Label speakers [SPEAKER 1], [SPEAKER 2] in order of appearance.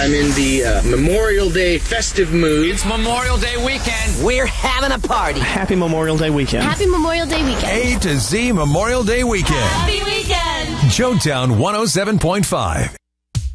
[SPEAKER 1] I'm in the Memorial Day festive mood.
[SPEAKER 2] It's Memorial Day weekend.
[SPEAKER 3] We're having a party.
[SPEAKER 4] Happy Memorial Day weekend.
[SPEAKER 5] Happy Memorial Day weekend.
[SPEAKER 6] A to Z Memorial Day weekend.
[SPEAKER 5] Happy weekend.
[SPEAKER 6] Joetown 107.5.